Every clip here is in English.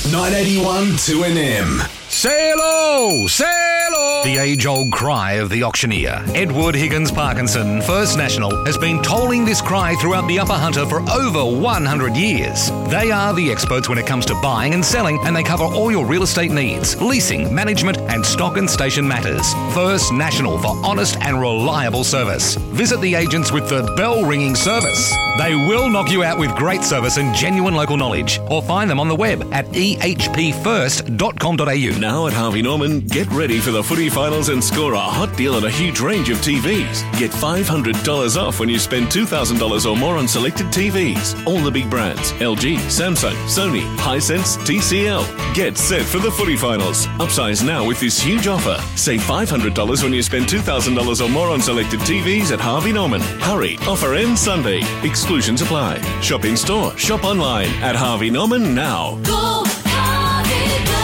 981 2NM. Say hello! Say hello! The age-old cry of the auctioneer, Edward Higgins Parkinson, First National, has been tolling this cry throughout the Upper Hunter for over 100 years. They are the experts when it comes to buying and selling, and they cover all your real estate needs, leasing, management, and stock and station matters. First National for honest and reliable service. Visit the agents with the bell-ringing service. They will knock you out with great service and genuine local knowledge, or find them on the web at ehpfirst.com.au. Now at Harvey Norman, get ready for the footy finals and score a hot deal on a huge range of TVs. Get $500 off when you spend $2,000 or more on selected TVs. All the big brands: LG, Samsung, Sony, Hisense, TCL. Get set for the footy finals. Upsize now with this huge offer. Save $500 when you spend $2,000 or more on selected TVs at Harvey Norman. Hurry, offer ends Sunday. Exclusions apply. Shop in store, shop online at Harvey Norman now. Go, Harvey, go!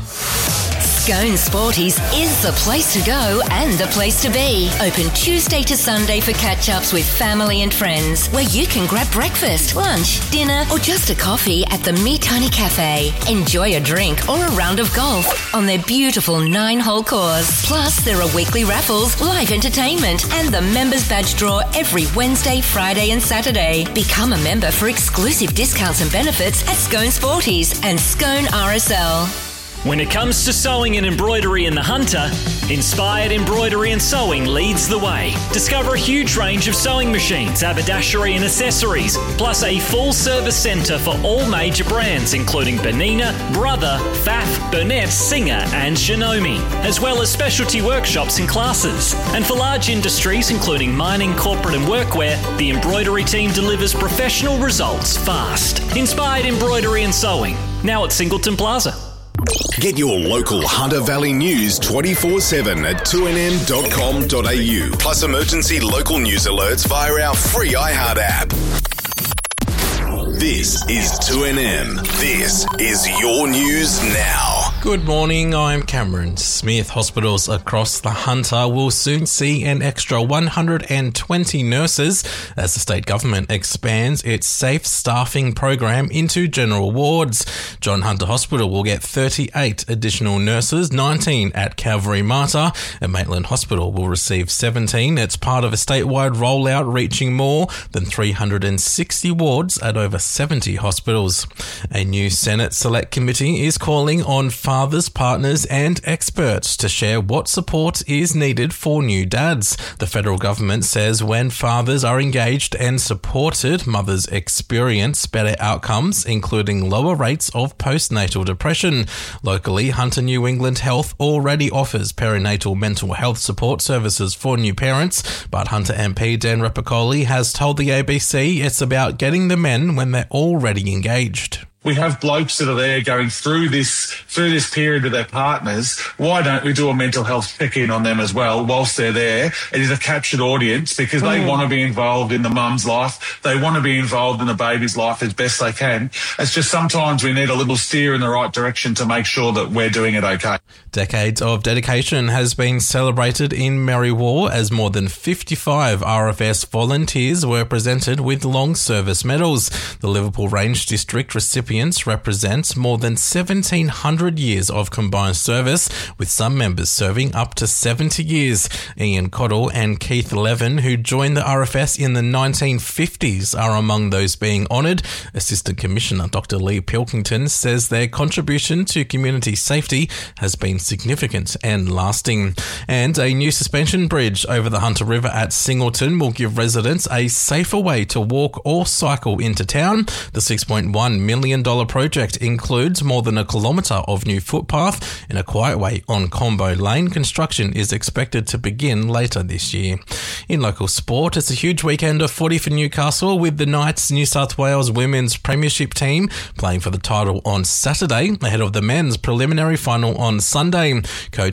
Scone Sporties is the place to go and the place to be. Open Tuesday to Sunday for catch-ups with family and friends, where you can grab breakfast, lunch, dinner, or just a coffee at the Me Tiny Cafe. Enjoy a drink or a round of golf on their beautiful 9-hole course. Plus, there are weekly raffles, live entertainment, and the members badge draw every Wednesday, Friday, and Saturday. Become a member for exclusive discounts and benefits at Scone Sporties and Scone RSL. When it comes to sewing and embroidery in the Hunter, Inspired Embroidery and Sewing leads the way. Discover a huge range of sewing machines, haberdashery and accessories, plus a full service centre for all major brands including Benina, Brother, Pfaff, Burnett, Singer and Shinomi, as well as specialty workshops and classes. And for large industries including mining, corporate and workwear, the embroidery team delivers professional results fast. Inspired Embroidery and Sewing, now at Singleton Plaza. Get your local Hunter Valley news 24/7 at 2nm.com.au. Plus emergency local news alerts via our free iHeart app. This is 2NM. This is your news now. Good morning, I'm Cameron Smith. Hospitals across the Hunter will soon see an extra 120 nurses as the state government expands its safe staffing program into general wards. John Hunter Hospital will get 38 additional nurses, 19 at Calvary Mater, and Maitland Hospital will receive 17. It's part of a statewide rollout reaching more than 360 wards at over 70 hospitals. A new Senate Select Committee is calling on fathers, partners and experts to share what support is needed for new dads. The federal government says when fathers are engaged and supported, mothers experience better outcomes, including lower rates of postnatal depression. Locally, Hunter New England Health already offers perinatal mental health support services for new parents, but Hunter MP Dan Repicoli has told the ABC it's about getting the men when they're already engaged. We have blokes that are there going through this period with their partners. Why don't we do a mental health check-in on them as well whilst they're there? It is a captured audience because they want to be involved in the mum's life. They want to be involved in the baby's life as best they can. It's just sometimes we need a little steer in the right direction to make sure that we're doing it okay. Decades of dedication has been celebrated in Merriwa as more than 55 RFS volunteers were presented with long service medals. The Liverpool Range District recipients represents more than 1,700 years of combined service, with some members serving up to 70 years. Ian Cottle and Keith Levin, who joined the RFS in the 1950s, are among those being honoured. Assistant Commissioner Dr. Lee Pilkington says their contribution to community safety has been significant and lasting. And a new suspension bridge over the Hunter River at Singleton will give residents a safer way to walk or cycle into town. The $6.1 million project includes more than a kilometre of new footpath in a quiet way on Combo Lane. Construction is expected to begin later this year. In local sport, it's a huge weekend of footy for Newcastle, with the Knights New South Wales Women's Premiership team playing for the title on Saturday ahead of the men's preliminary final on Sunday. Coach